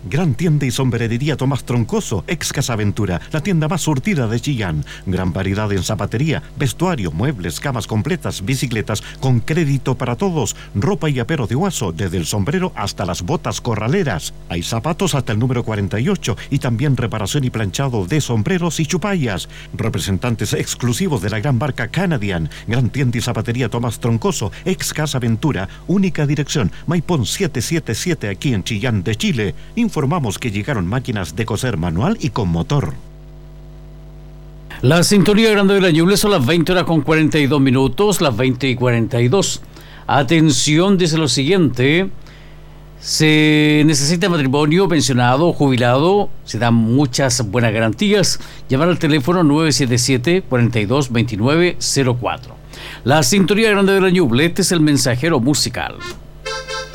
Gran tienda y sombrerería Tomás Troncoso, ex Casa Ventura, la tienda más surtida de Chillán. Gran variedad en zapatería, vestuario, muebles, camas completas, bicicletas, con crédito para todos, ropa y apero de Huaso, desde el sombrero hasta las botas corraleras. Hay zapatos hasta el número 48 y también reparación y planchado de sombreros y chupallas. Representantes exclusivos de la gran marca Canadian. Gran tienda y zapatería Tomás Troncoso, ex Casa Ventura, única dirección, Maipón 777 aquí en Chillán de Chile. Informamos que llegaron máquinas de coser manual y con motor. La sintonía grande de la Ñuble son las 20:42, las 20:42. Atención, dice lo siguiente: se necesita matrimonio, pensionado, jubilado, se dan muchas buenas garantías. Llamar al teléfono 977-422904. La sintonía grande de la Ñuble, este es el mensajero musical.